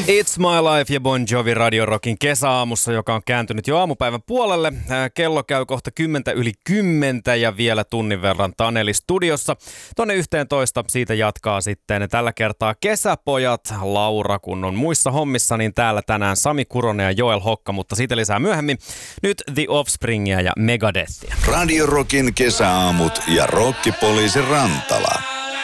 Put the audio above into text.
It's My Life ja Bon Jovi Radio Rockin kesäaamussa, joka on kääntynyt jo aamupäivän puolelle. Kello käy kohta 10:10 ja vielä tunnin verran Taneli studiossa. Tonne 11 siitä jatkaa sitten tällä kertaa kesäpojat. Laura, kun on muissa hommissa, niin täällä tänään Sami Kuronen ja Joel Hokka, mutta siitä lisää myöhemmin. Nyt The Offspringia ja Megadethia. Radio Rockin kesäaamut ja Rokkipoliisi Rantala.